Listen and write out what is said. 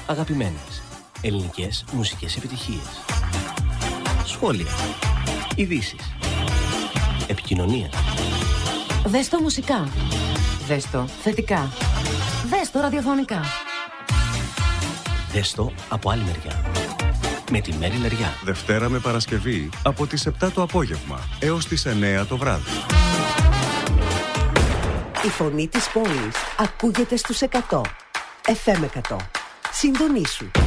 Αγαπημένες ελληνικές μουσικές επιτυχίες. Σχόλια. Ειδήσεις. Επικοινωνία. Δες το μουσικά. Δες το θετικά. Δες το ραδιοφωνικά. Δες το από άλλη μεριά. Με τη Μέρη Λεριά. Δευτέρα με Παρασκευή από τις 7 το απόγευμα έως τις 9 το βράδυ. Η φωνή της πόλης ακούγεται στους 100. FM 100. Συντονίσου.